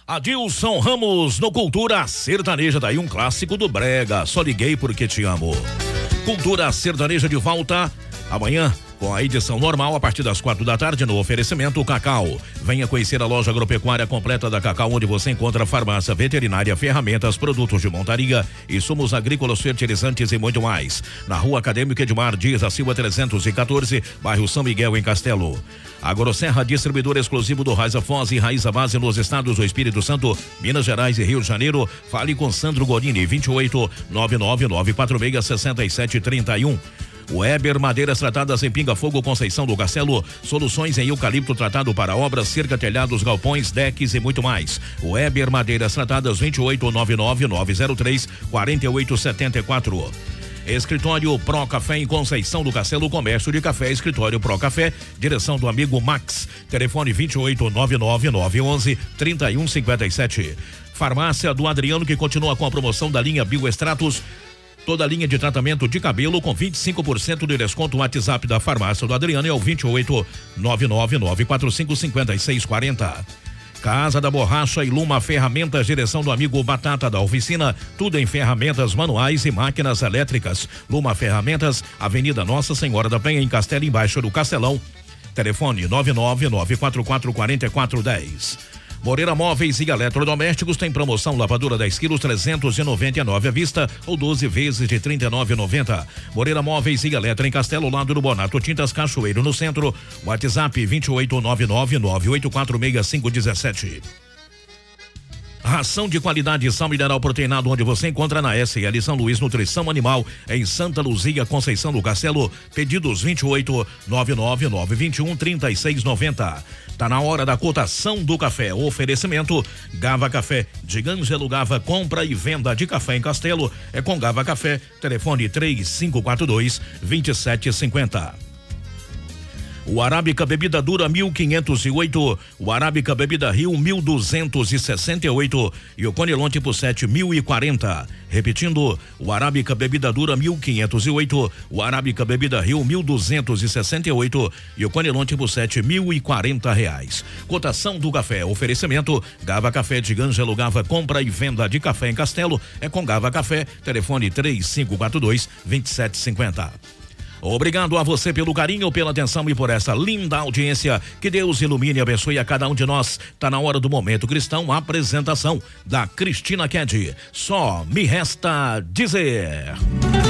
Adilson Ramos no Cultura Sertaneja, daí um clássico do brega, Só Liguei Porque Te Amo. Cultura Sertaneja de volta amanhã com a edição normal a partir das 4 da tarde no oferecimento Cacau. Venha conhecer a loja agropecuária completa da Cacau, onde você encontra farmácia, veterinária, ferramentas, produtos de montaria, insumos agrícolas, fertilizantes e muito mais. Na Rua Acadêmica Edmar Dias da Silva 314, bairro São Miguel, em Castelo. Agrosserra, distribuidor exclusivo do Raiza Foz e Raiza Base nos estados do Espírito Santo, Minas Gerais e Rio de Janeiro. Fale com Sandro Gorini, 28 99946 6731. Weber Madeiras Tratadas em Pinga Fogo, Conceição do Castelo. Soluções em eucalipto tratado para obras, cerca, telhados, galpões, decks e muito mais. Weber Madeiras Tratadas, 28 99903 4874. Escritório Pro Café em Conceição do Castelo, comércio de café, Escritório Pro Café, direção do amigo Max, telefone 28 99911 3157. Farmácia do Adriano, que continua com a promoção da linha Bioextratos, toda a linha de tratamento de cabelo com 25% de desconto. O WhatsApp da Farmácia do Adriano é o 28 99945 5640. Casa da Borracha e Luma Ferramentas, direção do amigo Batata da Oficina, tudo em ferramentas manuais e máquinas elétricas. Luma Ferramentas, Avenida Nossa Senhora da Penha, em Castelo, embaixo do Castelão. Telefone 999444410. Moreira Móveis e Eletrodomésticos tem promoção: lavadora 10 quilos 399 à vista ou 12 vezes de 39,90. Moreira Móveis e Eletro em Castelo, lado do Bonato Tintas Cachoeiro no centro. WhatsApp 28999846517. Ração de qualidade Sal Mineral Proteinado, onde você encontra na SL São Luís Nutrição Animal, em Santa Luzia, Conceição do Castelo. Pedidos 28 99921 3690. Tá na hora da cotação do café. Oferecimento Gava Café, de Ângelo Gava, compra e venda de café em Castelo. É com Gava Café, telefone 3542 2750. O Arábica Bebida Dura 1508, o Arábica Bebida Rio 1268 e o Conilon Tipo 7 1040. Repetindo, o Arábica Bebida Dura 1508, o Arábica Bebida Rio 1268 e o Conilon Tipo 7 R$1.040. Cotação do café, oferecimento Gava Café, de Ângelo Gava, compra e venda de café em Castelo. É com Gava Café, telefone 3542 2750. Obrigado a você pelo carinho, pela atenção e por essa linda audiência. Que Deus ilumine e abençoe a cada um de nós. Tá na hora do Momento Cristão, apresentação da Cristina Ked. Só me resta dizer.